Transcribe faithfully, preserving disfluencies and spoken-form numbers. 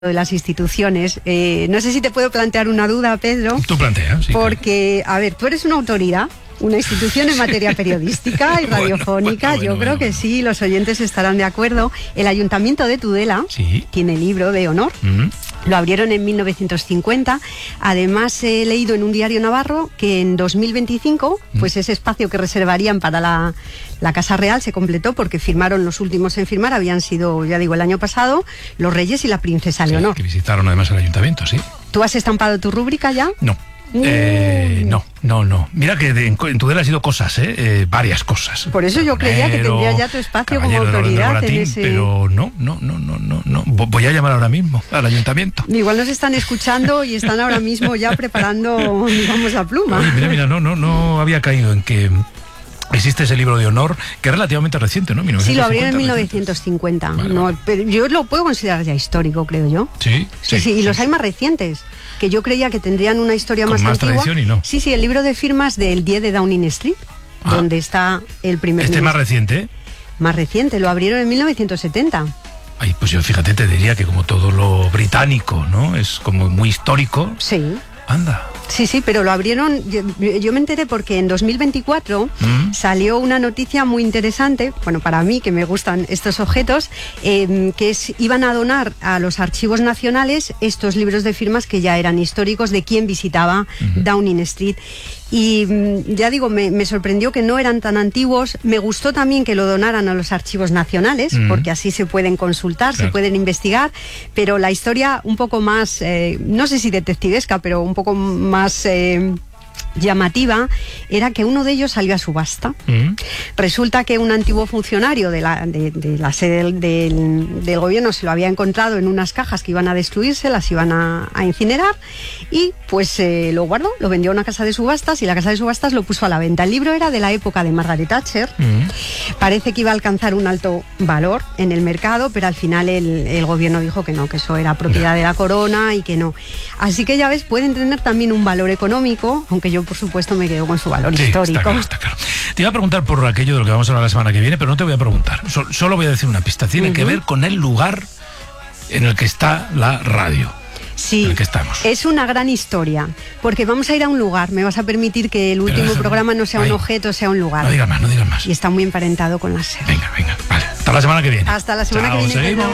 de las instituciones. Eh, no sé si te puedo plantear una duda, Pedro. Tú planteas, sí. Porque, a ver, tú eres una autoridad, una institución en materia periodística y radiofónica. Bueno, bueno, Yo bueno, creo bueno, que bueno. sí, los oyentes estarán de acuerdo. El Ayuntamiento de Tudela Sí. tiene libro de honor. Mm. Lo abrieron en mil novecientos cincuenta. Además, he leído en un diario navarro que en dos mil veinticinco, pues ese espacio que reservarían para la, la Casa Real se completó porque firmaron los últimos en firmar. Habían sido, ya digo, el año pasado, los reyes y la princesa Sí, Leonor. que visitaron además el ayuntamiento, sí. ¿Tú has estampado tu rúbrica ya? No. Mm. Eh, no, no, no. Mira que de, en, en Tudela ha sido cosas, ¿eh? Eh, varias cosas. Por eso yo creía que tendría ya tu espacio como Caballero del Orden del autoridad en Moratín, ese... Pero no, no, no, no, no, no. Voy a llamar ahora mismo al ayuntamiento. Igual nos están escuchando y están ahora mismo ya preparando, digamos, la pluma. Oye, mira, mira, no, no, no había caído en que existe ese libro de honor, que es relativamente reciente, ¿no? Sí, lo abrieron en mil reciente. novecientos cincuenta. Vale, No, vale. pero yo lo puedo considerar ya histórico, creo yo. Sí, Sí, sí, y los hay más recientes, que yo creía que tendrían una historia Con más, más antigua. tradición y no. Sí, sí, el libro de firmas del diez de Downing Street, Ah. donde está el primer Este es más ministro. reciente, ¿eh? Más reciente, lo abrieron en mil novecientos setenta. Ay, pues yo fíjate, te diría que como todo lo británico, ¿no? Es como muy histórico. Sí. Anda. Sí, sí, pero lo abrieron, yo, yo me enteré porque en dos mil veinticuatro Mm. salió una noticia muy interesante, bueno, para mí que me gustan estos objetos, eh, que es, iban a donar a los archivos nacionales estos libros de firmas que ya eran históricos de quien visitaba Ujú. Downing Street. Y mm, ya digo, me, me sorprendió que no eran tan antiguos. Me gustó también que lo donaran a los archivos nacionales, Mm. porque así se pueden consultar, Claro. se pueden investigar, pero la historia un poco más, eh, no sé si detectivesca, pero un poco más eh, llamativa, era que uno de ellos salió a subasta. Mm. Resulta que un antiguo funcionario de la, de, de la sede del, del, del gobierno se lo había encontrado en unas cajas que iban a destruirse, las iban a, a incinerar, y pues eh, lo guardó, lo vendió a una casa de subastas y la casa de subastas lo puso a la venta. El libro era de la época de Margaret Thatcher. Mm. Parece que iba a alcanzar un alto valor en el mercado, pero al final el, el gobierno dijo que no, que eso era propiedad de la corona y que no. Así que ya ves, pueden tener también un valor económico, aunque yo por supuesto me quedo con su valor Sí, histórico. está claro, está claro. Te iba a preguntar por aquello de lo que vamos a hablar la semana que viene, pero no te voy a preguntar. So- solo voy a decir una pista. Tiene que Ujú. ver con el lugar en el que está la radio. Sí, en el que estamos. es una gran historia, porque vamos a ir a un lugar. Me vas a permitir que el Pero último déjame- programa no sea un Ay. objeto, sea un lugar. No digas más, no digas más. Y está muy emparentado con la serie. Venga, venga, vale. Hasta la semana que viene. Hasta la semana Chao, que viene, seguimos. Pedro.